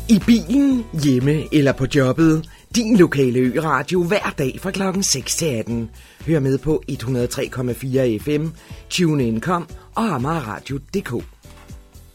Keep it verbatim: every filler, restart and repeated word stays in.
I bilen, hjemme eller på jobbet. Din lokale ø-radio hver dag fra klokken seks til atten. Hør med på et hundrede og tre komma fire F M, TuneIn punktum com og Amagerradio punktum d k.